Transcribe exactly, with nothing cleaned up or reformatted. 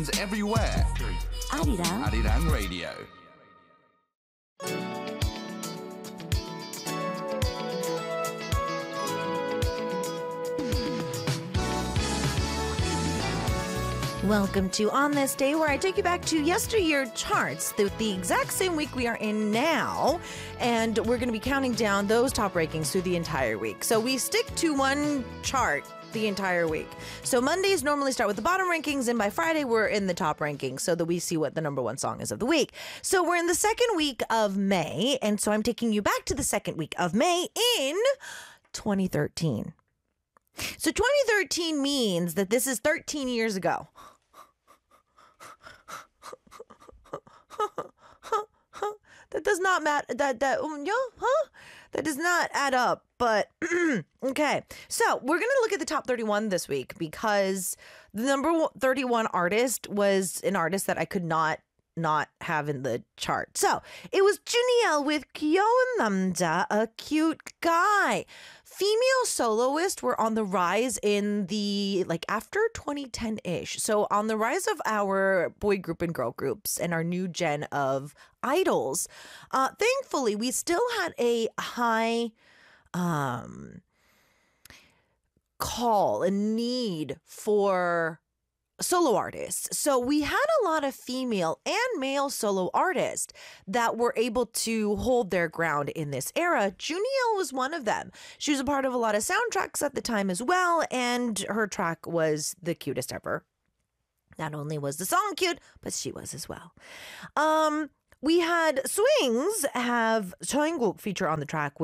everywhere. 아리랑 Arirang Radio. Welcome to On This Day, where I take you back to yesteryear charts, the, the exact same week we are in now, and we're going to be counting down those top rankings through the entire week. So we stick to one chart the entire week. So Mondays normally start with the bottom rankings, and by Friday we're in the top rankings so that we see what the number one song is of the week. So we're in the second week of May, and so I'm taking you back to the second week of May in twenty thirteen. So twenty thirteen means that this is thirteen years ago. That does not matter. That that um, yeah, huh? That does not add up. But okay, so we're gonna look at the top thirty-one this week because the number thirty-one artist was an artist that I could not not have in the chart. So it was Juniel with Kyeo Namja, a cute guy. Female soloists were on the rise in the, like, after twenty ten-ish. So on the rise of our boy group and girl groups and our new gen of idols. Uh, thankfully, we still had a high um, call, a need for solo artists. So we had a lot of female and male solo artists that were able to hold their ground in this era. Juniel was one of them. She was a part of a lot of soundtracks at the time as well, and her track was the cutest ever. Not only was the song cute, but she was as well. Um, we had Swings have Choingguk feature on the track with